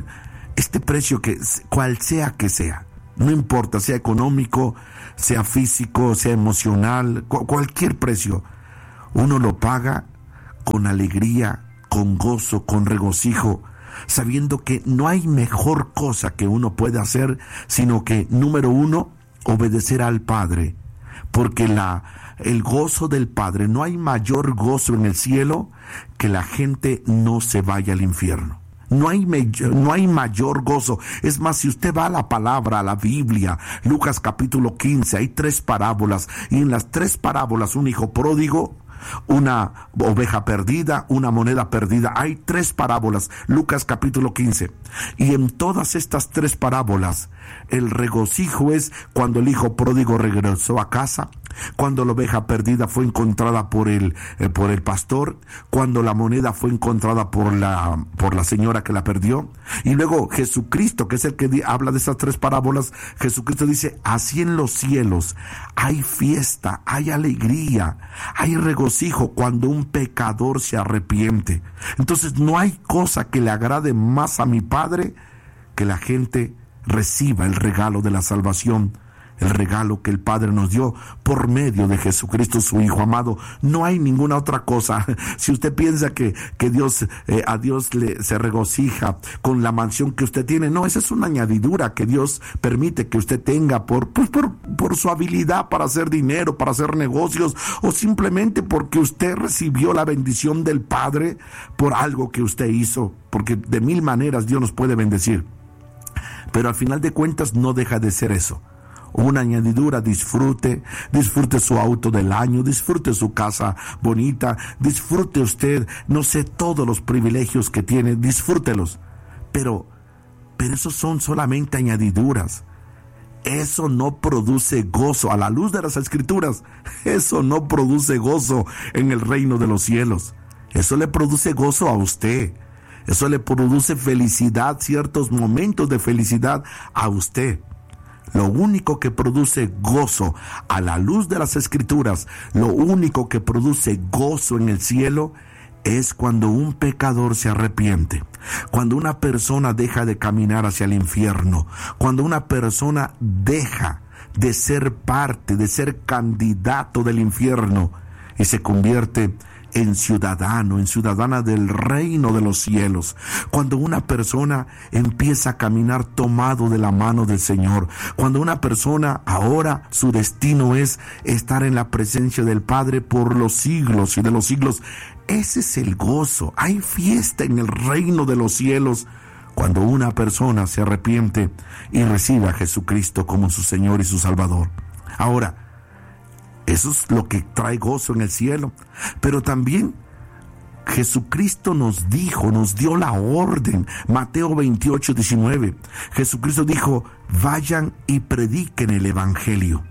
este precio, que cual sea que sea, no importa, sea económico, sea físico, sea emocional, cu- cualquier precio, uno lo paga con alegría, con gozo, con regocijo, sabiendo que no hay mejor cosa que uno puede hacer, sino que, número uno, obedecer al Padre, porque la, el gozo del Padre, no hay mayor gozo en el cielo que la gente no se vaya al infierno. No hay, no hay mayor gozo. Es más, si usted va a la palabra, a la Biblia, Lucas capítulo quince, hay tres parábolas, y en las tres parábolas, un hijo pródigo, una oveja perdida, una moneda perdida. Hay tres parábolas, Lucas capítulo quince. Y en todas estas tres parábolas, el regocijo es cuando el hijo pródigo regresó a casa, cuando la oveja perdida fue encontrada por el, eh, por el pastor, cuando la moneda fue encontrada por la, por la señora que la perdió. Y luego Jesucristo, que es el que di, habla de esas tres parábolas, Jesucristo dice, así en los cielos hay fiesta, hay alegría, hay regocijo cuando un pecador se arrepiente. Entonces no hay cosa que le agrade más a mi Padre que la gente reciba el regalo de la salvación, el regalo que el Padre nos dio por medio de Jesucristo, su Hijo amado. No hay ninguna otra cosa. Si usted piensa que, que Dios, eh, a Dios le, se regocija con la mansión que usted tiene, no, esa es una añadidura que Dios permite que usted tenga por, pues por, por su habilidad para hacer dinero, para hacer negocios, o simplemente porque usted recibió la bendición del Padre por algo que usted hizo, porque de mil maneras Dios nos puede bendecir. Pero al final de cuentas no deja de ser eso, una añadidura. Disfrute, disfrute su auto del año, disfrute su casa bonita, disfrute usted, no sé, todos los privilegios que tiene, disfrútelos, pero, pero esos son solamente añadiduras. Eso no produce gozo a la luz de las Escrituras. Eso no produce gozo en el reino de los cielos. Eso le produce gozo a usted. Eso le produce felicidad, ciertos momentos de felicidad a usted. Lo único que produce gozo a la luz de las Escrituras, lo único que produce gozo en el cielo, es cuando un pecador se arrepiente, cuando una persona deja de caminar hacia el infierno, cuando una persona deja de ser parte, de ser candidato del infierno y se convierte en ciudadano, en ciudadana del reino de los cielos. Cuando una persona empieza a caminar tomado de la mano del Señor, cuando una persona ahora su destino es estar en la presencia del Padre por los siglos y de los siglos. Ese es el gozo. Hay fiesta en el reino de los cielos cuando una persona se arrepiente y recibe a Jesucristo como su Señor y su Salvador. Ahora, eso es lo que trae gozo en el cielo. Pero también Jesucristo nos dijo, nos dio la orden. Mateo veintiocho, diecinueve. Jesucristo dijo, vayan y prediquen el evangelio.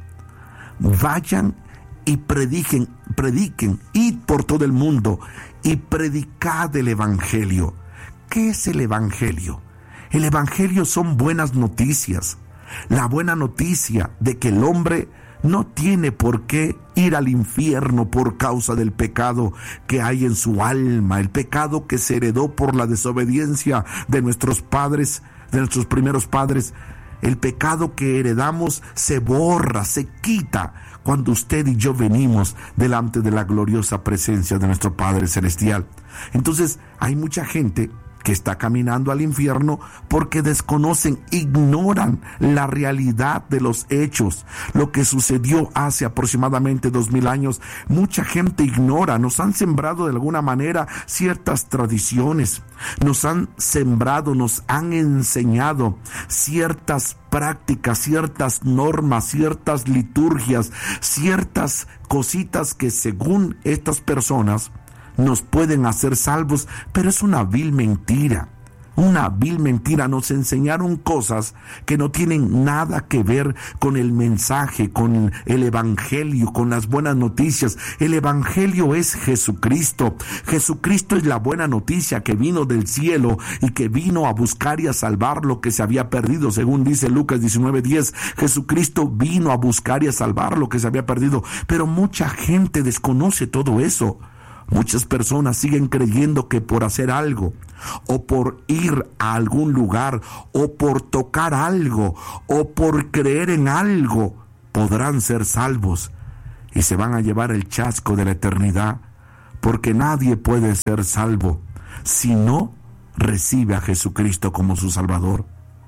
Vayan y prediquen, prediquen, id por todo el mundo y predicad el evangelio. ¿Qué es el evangelio? El evangelio son buenas noticias. La buena noticia de que el hombre no tiene por qué ir al infierno por causa del pecado que hay en su alma, el pecado que se heredó por la desobediencia de nuestros padres, de nuestros primeros padres. El pecado que heredamos se borra, se quita cuando usted y yo venimos delante de la gloriosa presencia de nuestro Padre Celestial. Entonces, hay mucha gente que está caminando al infierno porque desconocen, ignoran la realidad de los hechos, lo que sucedió hace aproximadamente dos mil años. Mucha gente ignora, nos han sembrado de alguna manera ciertas tradiciones, nos han sembrado, nos han enseñado ciertas prácticas, ciertas normas, ciertas liturgias, ciertas cositas que según estas personas nos pueden hacer salvos, pero es una vil mentira, una vil mentira. Nos enseñaron cosas que no tienen nada que ver con el mensaje, con el evangelio, con las buenas noticias. El evangelio es Jesucristo. Jesucristo es la buena noticia que vino del cielo y que vino a buscar y a salvar lo que se había perdido, según dice Lucas diecinueve diez. Jesucristo vino a buscar y a salvar lo que se había perdido, pero mucha gente desconoce todo eso. Muchas personas siguen creyendo que por hacer algo, o por ir a algún lugar, o por tocar algo, o por creer en algo, podrán ser salvos y se van a llevar el chasco de la eternidad, porque nadie puede ser salvo, si no recibe a Jesucristo como su Salvador.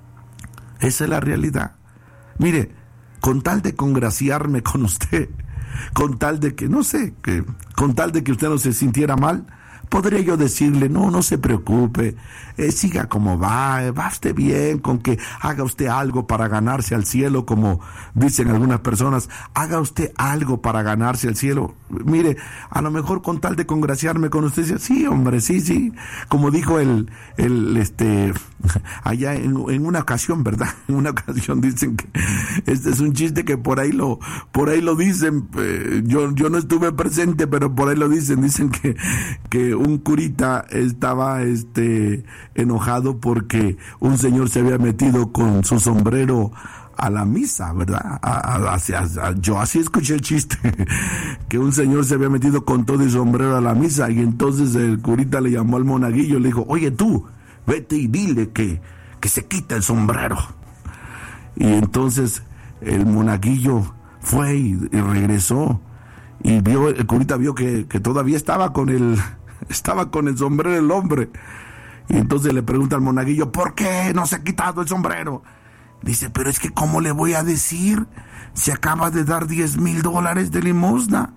Esa es la realidad. Mire, con tal de congraciarme con usted, con tal de que, no sé, que, con tal de que usted no se sintiera mal, podría yo decirle, no, no se preocupe, eh, siga como va, eh, va usted bien, con que haga usted algo para ganarse al cielo, como dicen algunas personas, haga usted algo para ganarse al cielo. Mire, a lo mejor con tal de congraciarme con usted, sí, hombre, sí, sí, como dijo el, el, este, allá en, en una ocasión, ¿verdad? En una ocasión dicen que, este es un chiste que por ahí lo, por ahí lo dicen, eh, yo, yo no estuve presente, pero por ahí lo dicen, dicen que, que un curita estaba este enojado porque un señor se había metido con su sombrero a la misa, ¿verdad? A, a, a, a, yo así escuché el chiste, que un señor se había metido con todo el sombrero a la misa, y entonces el curita le llamó al monaguillo y le dijo, oye tú, vete y dile que, que se quita el sombrero. Y entonces el monaguillo fue y, y regresó, y vio, el curita vio que, que todavía estaba con el Estaba con el sombrero el hombre. Y entonces le pregunta al monaguillo, ¿por qué no se ha quitado el sombrero? Dice, pero es que ¿cómo le voy a decir? Se acaba de dar diez mil dólares de limosna.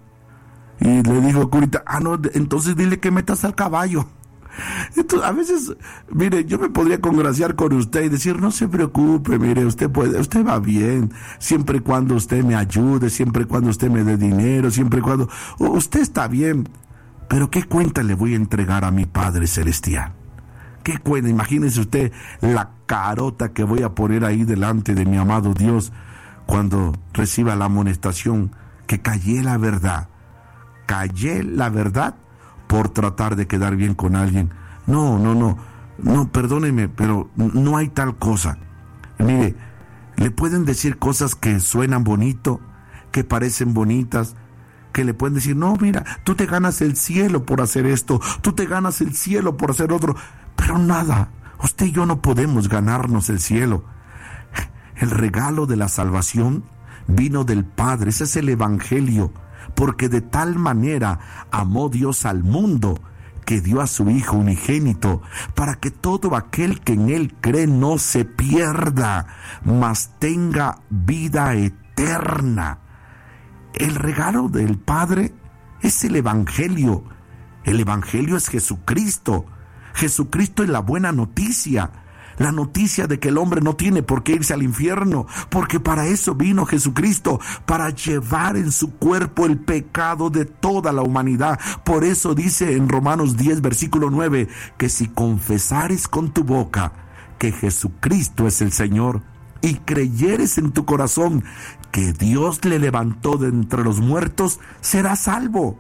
Y le dijo el curita, ah, no, entonces dile que metas al caballo. Entonces, a veces, mire, yo me podría congraciar con usted y decir, no se preocupe, mire, usted puede, usted va bien, siempre y cuando usted me ayude, siempre y cuando usted me dé dinero, siempre y cuando, usted está bien. Pero ¿qué cuenta le voy a entregar a mi Padre Celestial? ¿Qué cuenta? Imagínese usted la carota que voy a poner ahí delante de mi amado Dios cuando reciba la amonestación, que callé la verdad. Callé la verdad por tratar de quedar bien con alguien. No, no, no, no, perdóneme, pero no hay tal cosa. Mire, le pueden decir cosas que suenan bonito, que parecen bonitas, que le pueden decir, no, mira, tú te ganas el cielo por hacer esto, tú te ganas el cielo por hacer otro, pero nada, usted y yo no podemos ganarnos el cielo. El regalo de la salvación vino del Padre, ese es el Evangelio, porque de tal manera amó Dios al mundo, que dio a su Hijo unigénito, para que todo aquel que en Él cree no se pierda, mas tenga vida eterna. El regalo del Padre es el Evangelio. El Evangelio es Jesucristo. Jesucristo es la buena noticia. La noticia de que el hombre no tiene por qué irse al infierno, porque para eso vino Jesucristo, para llevar en su cuerpo el pecado de toda la humanidad. Por eso dice en Romanos diez, versículo nueve, que si confesares con tu boca que Jesucristo es el Señor, y creyeres en tu corazón que Dios le levantó de entre los muertos, serás salvo.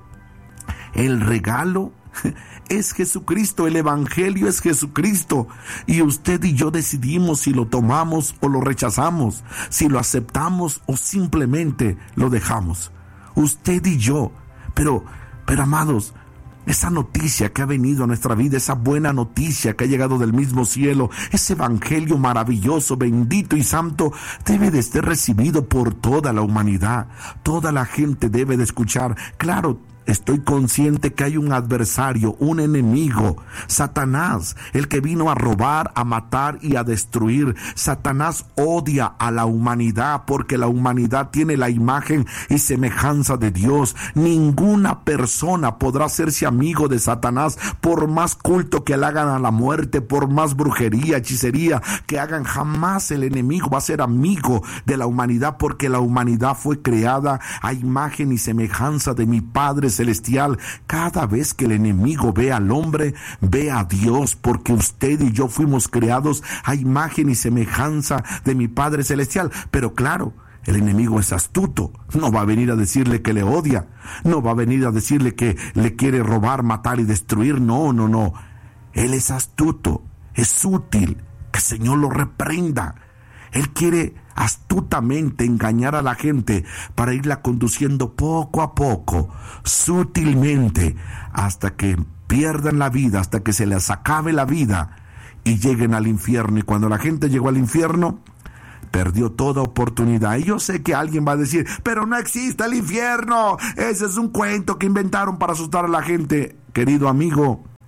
El regalo es Jesucristo, el Evangelio es Jesucristo, y usted y yo decidimos si lo tomamos o lo rechazamos, si lo aceptamos o simplemente lo dejamos. Usted y yo, pero, pero amados, esa noticia que ha venido a nuestra vida, esa buena noticia que ha llegado del mismo cielo, ese evangelio maravilloso, bendito y santo, debe de ser recibido por toda la humanidad. Toda la gente debe de escuchar. Claro, estoy consciente que hay un adversario, un enemigo, Satanás, el que vino a robar, a matar y a destruir. Satanás odia a la humanidad porque la humanidad tiene la imagen y semejanza de Dios. Ninguna persona podrá hacerse amigo de Satanás, por más culto que le hagan a la muerte, por más brujería, hechicería que hagan. Jamás el enemigo va a ser amigo de la humanidad, porque la humanidad fue creada a imagen y semejanza de mi Padre Celestial. Cada vez que el enemigo ve al hombre, ve a Dios, porque usted y yo fuimos creados a imagen y semejanza de mi Padre Celestial. Pero claro, el enemigo es astuto, no va a venir a decirle que le odia, no va a venir a decirle que le quiere robar, matar y destruir. No, no, no. Él es astuto, es útil, que el Señor lo reprenda. Él quiere astutamente engañar a la gente para irla conduciendo poco a poco, sutilmente, hasta que pierdan la vida, hasta que se les acabe la vida y lleguen al infierno. Y cuando la gente llegó al infierno, perdió toda oportunidad. Y yo sé que alguien va a decir, pero no existe el infierno, ese es un cuento que inventaron para asustar a la gente. Querido amigo,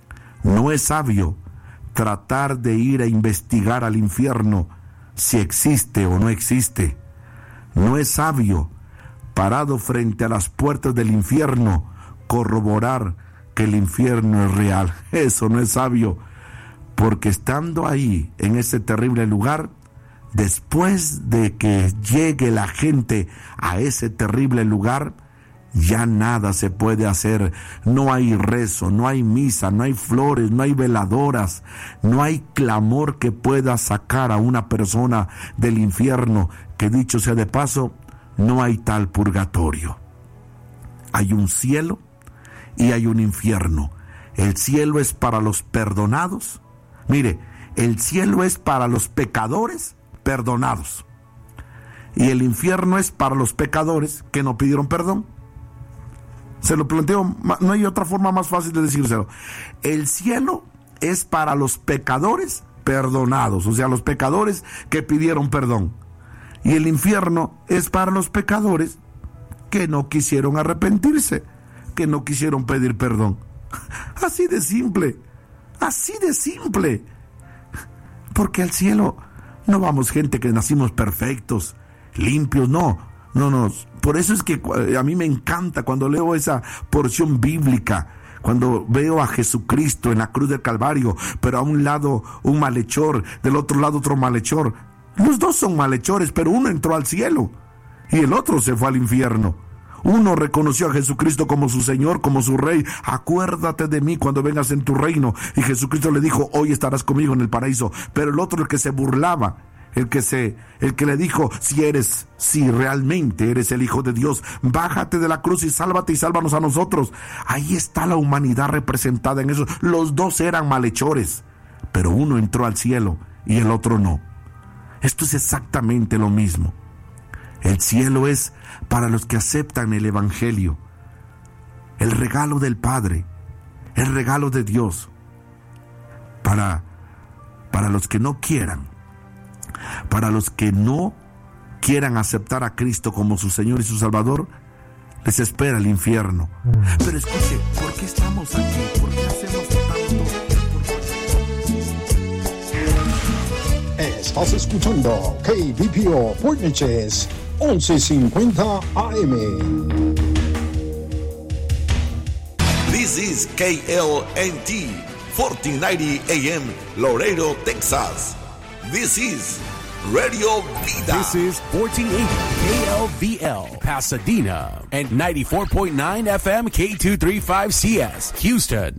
No es sabio tratar de ir a investigar al infierno si existe o no existe. No es sabio, parado frente a las puertas del infierno, corroborar que el infierno es real. Eso no es sabio, porque estando ahí, en ese terrible lugar, después de que llegue la gente a ese terrible lugar, ya nada se puede hacer. No hay rezo, no hay misa, no hay flores, no hay veladoras, no hay clamor que pueda sacar a una persona del infierno, que dicho sea de paso, no hay tal purgatorio. Hay un cielo y hay un infierno. El cielo es para los perdonados. Mire, el cielo es para los pecadores perdonados. Y el infierno es para los pecadores que no pidieron perdón. Se lo planteo, no hay otra forma más fácil de decírselo. El cielo es para los pecadores perdonados, o sea, los pecadores que pidieron perdón. Y el infierno es para los pecadores que no quisieron arrepentirse, que no quisieron pedir perdón. Así de simple, así de simple. Porque al cielo no vamos gente que nacimos perfectos, limpios, no. No, no, por eso es que a mí me encanta cuando leo esa porción bíblica, cuando veo a Jesucristo en la cruz del Calvario, pero a un lado un malhechor, del otro lado otro malhechor. Los dos son malhechores, pero uno entró al cielo y el otro se fue al infierno. Uno reconoció a Jesucristo como su Señor, como su Rey. Acuérdate de mí cuando vengas en tu reino. Y Jesucristo le dijo, hoy estarás conmigo en el paraíso. Pero el otro, el que se burlaba, El que se, el que le dijo, si eres, si realmente eres el Hijo de Dios, bájate de la cruz y sálvate y sálvanos a nosotros. Ahí está la humanidad representada en eso. Los dos eran malhechores, pero uno entró al cielo y el otro no. Esto es exactamente lo mismo. El cielo es para los que aceptan el Evangelio, el regalo del Padre, el regalo de Dios. Para, para los que no quieran, para los que no quieran aceptar a Cristo como su Señor y su Salvador, les espera el infierno. Pero escuche, ¿por qué estamos aquí? ¿Por qué hacemos tanto? Estás escuchando K B P O Portneches once cincuenta A M. This is K L N T fourteen ninety A M, Laredo, Texas. This is Radio Vida. This is fourteen eighty K L V L, Pasadena, and ninety-four point nine F M K two thirty-five C S, Houston.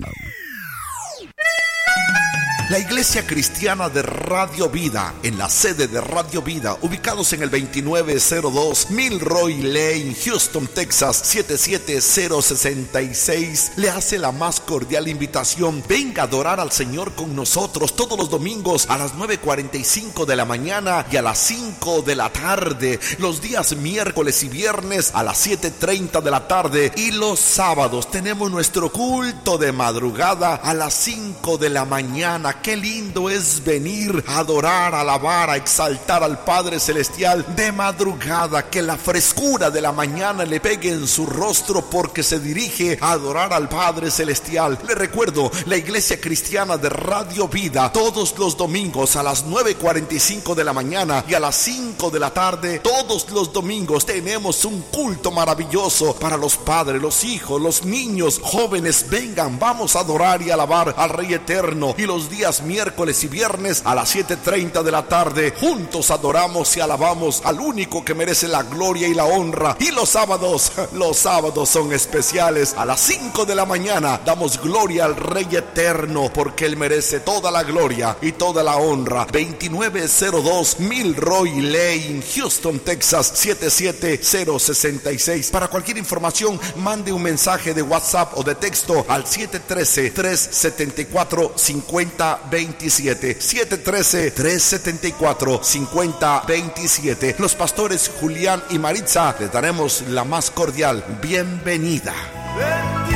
La Iglesia Cristiana de Radio Vida, en la sede de Radio Vida, ubicados en el veintinueve cero dos Milroy Lane, Houston, Texas, siete siete cero seis seis, le hace la más cordial invitación. Venga a adorar al Señor con nosotros todos los domingos a las nueve cuarenta y cinco de la mañana y a las cinco de la tarde, los días miércoles y viernes a las siete treinta de la tarde, y los sábados tenemos nuestro culto de madrugada a las cinco de la mañana. Qué lindo es venir a adorar, a alabar, a exaltar al Padre Celestial de madrugada, que la frescura de la mañana le pegue en su rostro porque se dirige a adorar al Padre Celestial. Le recuerdo, la Iglesia Cristiana de Radio Vida, todos los domingos a las nueve cuarenta y cinco de la mañana y a las cinco de la tarde, todos los domingos tenemos un culto maravilloso para los padres, los hijos, los niños, jóvenes. Vengan, vamos a adorar y alabar al Rey Eterno. Y los días miércoles y viernes a las siete treinta de la tarde, juntos adoramos y alabamos al único que merece la gloria y la honra. Y los sábados, los sábados son especiales. A las cinco de la mañana damos gloria al Rey Eterno, porque Él merece toda la gloria y toda la honra. veintinueve cero dos Milroy Lane, Houston, Texas, siete siete cero seis seis. Para cualquier información, mande un mensaje de WhatsApp o de texto al siete uno tres, tres siete cuatro, cinco cero dos siete. siete uno tres, tres siete cuatro, cinco cero dos siete. Los pastores Julián y Maritza les daremos la más cordial bienvenida.